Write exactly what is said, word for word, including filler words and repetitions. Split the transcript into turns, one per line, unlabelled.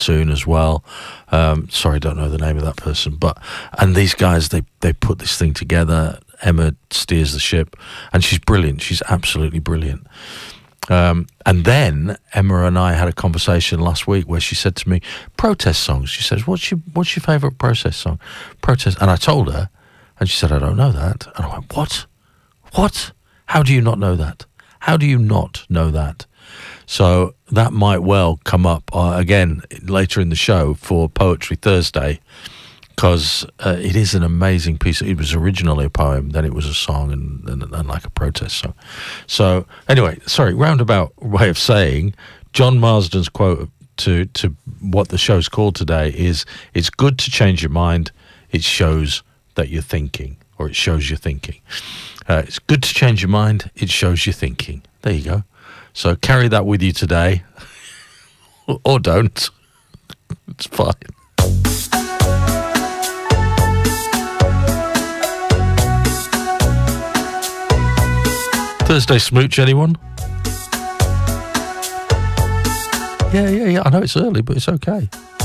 soon as well. Um, sorry, don't know the name of that person, but and these guys they they put this thing together. Emma steers the ship, and she's brilliant. She's absolutely brilliant. Um, and then Emma and I had a conversation last week where she said to me, "Protest songs." She says, "What's your what's your favourite protest song?" Protest, and I told her, and she said, "I don't know that." And I went, "What? What? How do you not know that? How do you not know that?" So that might well come up uh, again later in the show for Poetry Thursday, because uh, it is an amazing piece. It was originally a poem, then it was a song, and, and, and like a protest song. So anyway, sorry, roundabout way of saying, John Marsden's quote to, to what the show's called today is, "It's good to change your mind. It shows that you're thinking," or it shows you're thinking. Uh, it's good to change your mind. It shows you're thinking. There you go. So carry that with you today, or don't. It's fine. Thursday smooch, anyone? Yeah, yeah, yeah. I know it's early, but it's okay.